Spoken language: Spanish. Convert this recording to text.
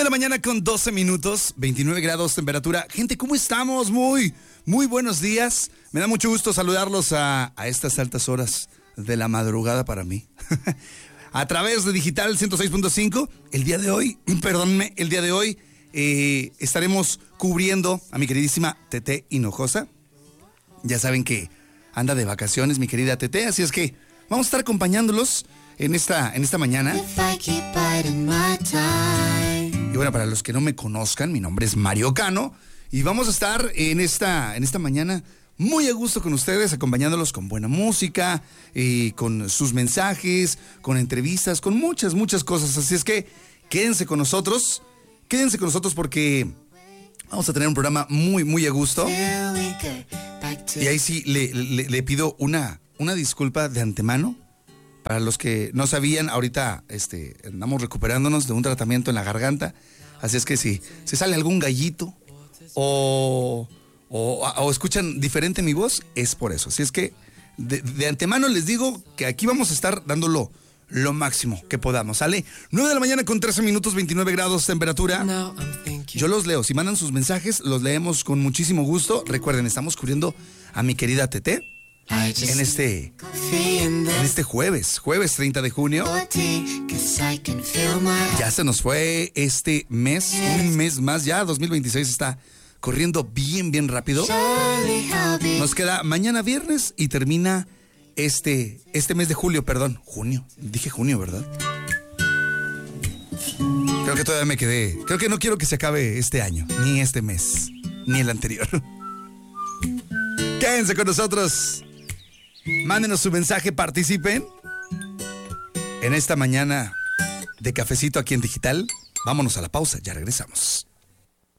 la mañana con 12 minutos, 29 grados temperatura. Gente, ¿cómo estamos? Muy buenos días. Me da mucho gusto saludarlos a estas altas horas de la madrugada para mí. A través de Digital 106.5, el día de hoy estaremos cubriendo a mi queridísima Tete Hinojosa. Ya saben que anda de vacaciones mi querida Tete, así es que vamos a estar acompañándolos en esta mañana. Y bueno, para los que no me conozcan, mi nombre es Mario Cano y vamos a estar en esta mañana muy a gusto con ustedes, acompañándolos con buena música, con sus mensajes, con entrevistas, con muchas cosas. Así es que quédense con nosotros porque vamos a tener un programa muy a gusto. Y ahí sí le pido una disculpa de antemano. Para los que no sabían, ahorita andamos recuperándonos de un tratamiento en la garganta. Así es que si sale algún gallito o escuchan diferente mi voz, es por eso. Así es que de antemano les digo que aquí vamos a estar dándolo lo máximo que podamos. ¿Sale? 9 de la mañana con 13 minutos, 29 grados temperatura. Yo los leo. Si mandan sus mensajes, los leemos con muchísimo gusto. Recuerden, estamos cubriendo a mi querida Tete en este jueves 30 de junio. Ya se nos fue este mes, un mes más ya, 2026 está corriendo bien rápido. Nos queda mañana viernes y termina este mes de junio, dije junio, ¿verdad? Creo que todavía me quedé, creo que no quiero que se acabe este año, ni este mes, ni el anterior. Quédense con nosotros. Mándenos su mensaje, participen en esta mañana de cafecito aquí en Digital. Vámonos a la pausa, ya regresamos.